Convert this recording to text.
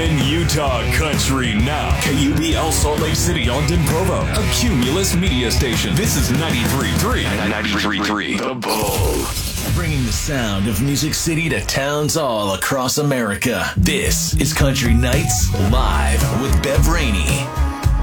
in Utah country now. KUBL Salt Lake City, Ogden, Provo. A Cumulus media station. This is 93.3. 93.3. The Bull. Bringing the sound of Music City to towns all across America. This is Country Nights Live with Bev Rainey.